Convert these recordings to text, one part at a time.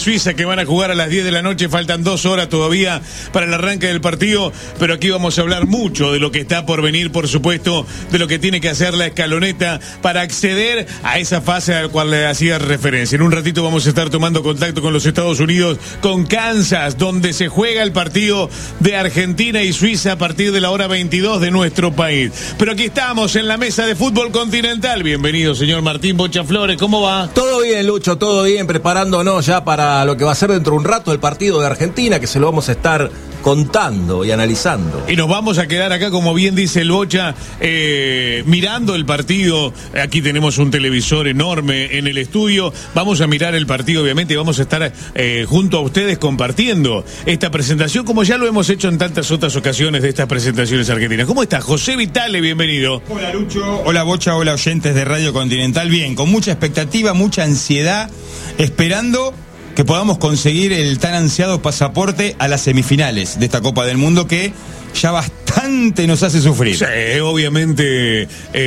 Suiza, que van a jugar a las 10 de la noche. Faltan 2 horas todavía para el arranque del partido, pero aquí vamos a hablar mucho de lo que está por venir, por supuesto, de lo que tiene que hacer la escaloneta para acceder a esa fase a la cual le hacía referencia. En un ratito vamos a estar tomando contacto con los Estados Unidos, con Kansas, donde se juega el partido de Argentina y Suiza a partir de la hora 22 de nuestro país. Pero aquí estamos en la mesa de fútbol continental. Bienvenido, señor Martín Bocha Flores, ¿cómo va? Todo bien, Lucho, todo bien, preparándonos ya para lo que va a ser dentro de un rato el partido de Argentina, que se lo vamos a estar contando y analizando. Y nos vamos a quedar acá, como bien dice el Bocha, mirando el partido. Aquí tenemos un televisor enorme en el estudio. Vamos a mirar el partido, obviamente, y vamos a estar junto a ustedes compartiendo esta presentación, como ya lo hemos hecho en tantas otras ocasiones de estas presentaciones argentinas. ¿Cómo está? José Vitale, bienvenido. Hola, Lucho. Hola, Bocha. Hola, oyentes de Radio Continental. Bien, con mucha expectativa, mucha ansiedad, esperando que podamos conseguir el tan ansiado pasaporte a las semifinales de esta Copa del Mundo, que ya bastante nos hace sufrir. Sí, obviamente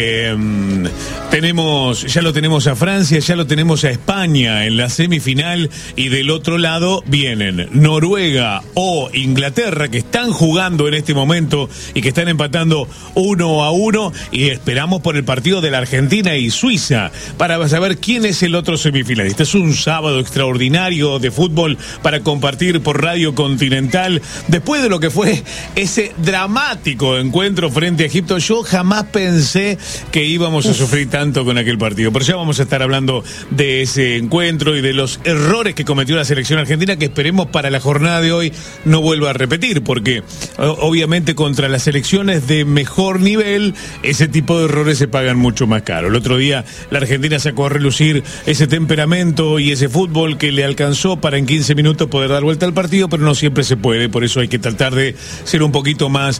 ya lo tenemos a Francia, ya lo tenemos a España en la semifinal, y del otro lado vienen Noruega o Inglaterra, que están jugando en este momento y que están empatando 1-1, y esperamos por el partido de la Argentina y Suiza para saber quién es el otro semifinalista. Es un sábado extraordinario de fútbol para compartir por Radio Continental, después de lo que fue ese dramático encuentro frente a Egipto. Yo jamás pensé que íbamos a sufrir tanto con aquel partido, pero ya vamos a estar hablando de ese encuentro y de los errores que cometió la selección argentina, que esperemos para la jornada de hoy no vuelva a repetir, porque obviamente contra las selecciones de mejor nivel ese tipo de errores se pagan mucho más caro. El otro día la Argentina sacó a relucir ese temperamento y ese fútbol que le alcanzó para en 15 minutos poder dar vuelta al partido, pero no siempre se puede. Por eso hay que tratar de ser un poquito más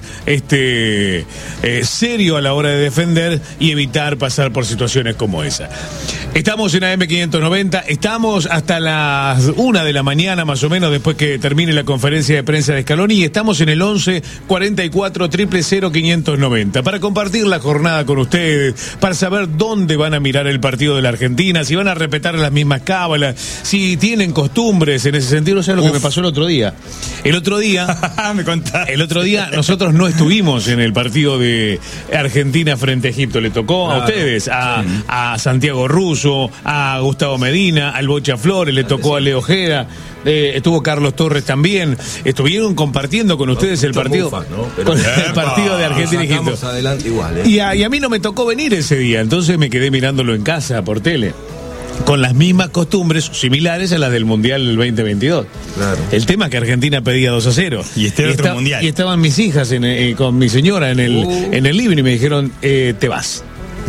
serio a la hora de defender y evitar pasar por situaciones como esa. Estamos en AM590, estamos hasta las 1 de la mañana más o menos, después que termine la conferencia de prensa de Scaloni, y estamos en el 11 44 000 590 para compartir la jornada con ustedes, para saber dónde van a mirar el partido de la Argentina, si van a respetar las mismas cábalas, si tienen costumbres en ese sentido. No sé lo que me pasó el otro día. El otro día nosotros no estuvimos en el partido de Argentina frente a Egipto. Le tocó a ustedes, a Santiago Russo, a Gustavo Medina, al Bocha Flores, le tocó a Leo Ojeda, estuvo Carlos Torres también. Estuvieron compartiendo con ustedes el partido, el partido de Argentina y Egipto. Adelante igual, y a mí no me tocó venir ese día, entonces me quedé mirándolo en casa por tele, con las mismas costumbres similares a las del Mundial del 2022. Claro. El tema es que Argentina pedía 2-0. Y otro Mundial. Y estaban mis hijas con mi señora en el living y me dijeron, te vas.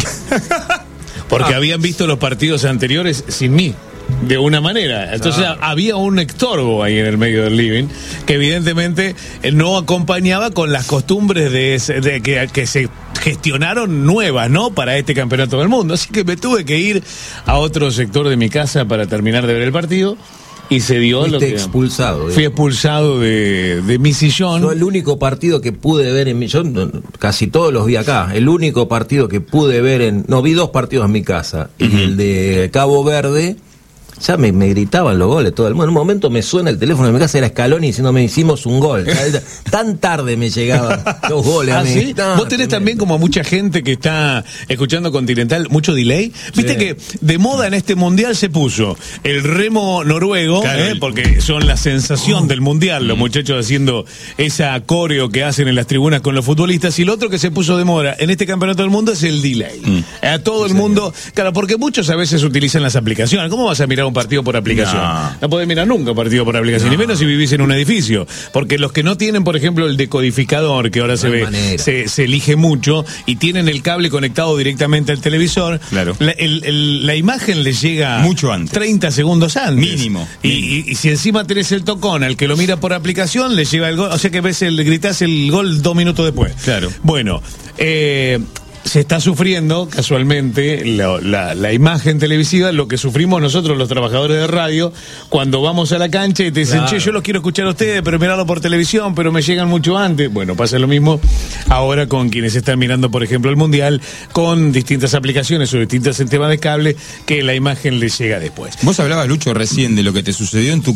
Porque habían visto los partidos anteriores sin mí, de una manera. Entonces había un estorbo ahí en el medio del living que evidentemente no acompañaba con las costumbres de que se gestionaron nuevas, ¿no?, para este campeonato del mundo. Así que me tuve que ir a otro sector de mi casa para terminar de ver el partido. Y se dio lo que... expulsado. Fui expulsado de mi sillón. Yo el único partido que pude ver yo casi todos los vi acá. El único partido que pude ver vi 2 partidos en mi casa. Y el de Cabo Verde, ya me gritaban los goles todo el mundo. En un momento me suena el teléfono de mi casa, era Scaloni diciéndome hicimos un gol. Tan tarde me llegaban los goles a mí. ¿Sí? No, vos tenés también, como mucha gente que está escuchando Continental, mucho delay. Viste que de moda en este mundial se puso el remo noruego, claro, porque son la sensación del mundial, los muchachos haciendo esa coreo que hacen en las tribunas con los futbolistas, y lo otro que se puso de moda en este campeonato del mundo es el delay. A todo el mundo, claro, porque muchos a veces utilizan las aplicaciones. ¿Cómo vas a mirar un partido por aplicación? No podés mirar nunca un partido por aplicación, ni menos si vivís en un edificio, porque los que no tienen, por ejemplo, el decodificador, que ahora se elige mucho, y tienen el cable conectado directamente al televisor, claro, la imagen les llega mucho antes, 30 segundos antes mínimo. Y si encima tenés el tocón al que lo mira por aplicación, le llega el gol, o sea que gritás el gol 2 minutos después. Claro. Bueno, se está sufriendo casualmente la imagen televisiva, lo que sufrimos nosotros los trabajadores de radio cuando vamos a la cancha y te dicen, claro, che, yo los quiero escuchar a ustedes, pero mirarlo por televisión, pero me llegan mucho antes. Bueno, pasa lo mismo ahora con quienes están mirando, por ejemplo, el Mundial con distintas aplicaciones o distintos sistemas de cable, que la imagen les llega después. Vos hablabas, Lucho, recién de lo que te sucedió en tu